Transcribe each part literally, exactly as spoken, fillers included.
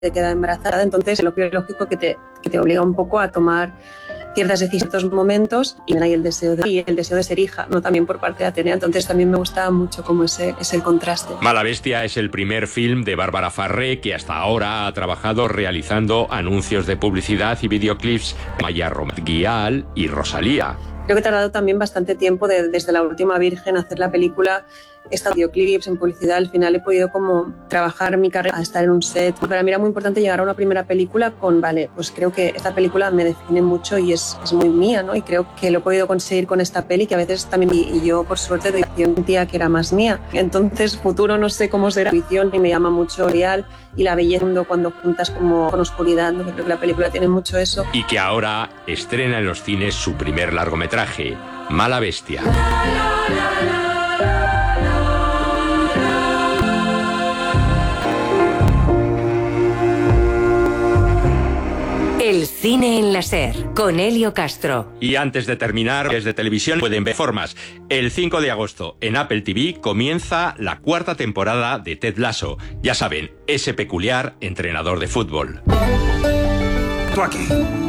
queda embarazada, entonces lo biológico que te, que te obliga un poco a tomar ciertas decisiones en ciertos momentos y hay el deseo de, y el deseo de ser hija, no también por parte de Atenea, entonces también me gustaba mucho como ese, ese contraste. Mala Bestia es el primer film de Bárbara Farré que hasta ahora ha trabajado realizando anuncios de publicidad y videoclips Maya Guial y Rosalía. Creo que he tardado también bastante tiempo de, desde La Última Virgen a hacer la película, estos videoclips, en publicidad, al final he podido como trabajar mi carrera, a estar en un set. Para mí era muy importante llegar a una primera película con, vale, pues creo que esta película me define mucho y es, es muy mía, ¿no? Y creo que lo he podido conseguir con esta peli, que a veces también, y, y yo por suerte de sentía que era más mía. Entonces, futuro no sé cómo será, visión y me llama mucho real y la belleza cuando juntas como con oscuridad, ¿no? Creo que la película tiene mucho eso. Y que ahora estrena en los cines su primer largometraje, Mala Bestia. El cine en la SER, con Helio Castro. Y antes de terminar, desde televisión pueden ver formas. El cinco de agosto en Apple T V comienza la cuarta temporada de Ted Lasso. Ya saben, ese peculiar entrenador de fútbol. Tú aquí.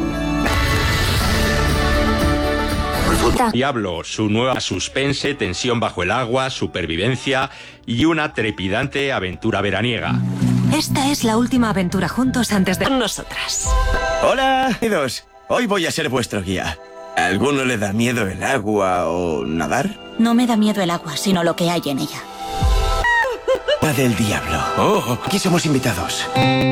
Diablo, su nueva suspense, tensión bajo el agua, supervivencia y una trepidante aventura veraniega. Esta es la última aventura juntos antes de nosotras. Hola, queridos. Hoy voy a ser vuestro guía. ¿A alguno le da miedo el agua o nadar? No me da miedo el agua, sino lo que hay en ella. La del diablo. Oh, aquí somos invitados.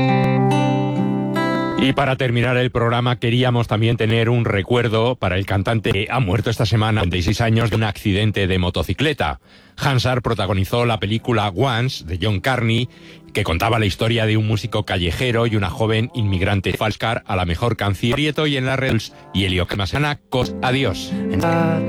Y para terminar el programa queríamos también tener un recuerdo para el cantante que ha muerto esta semana, treinta y seis años, de un accidente de motocicleta. Hansard protagonizó la película Once, de John Carney, que contaba la historia de un músico callejero y una joven inmigrante. Falscar a la mejor canción y en las redes y Helio Masana. Adiós.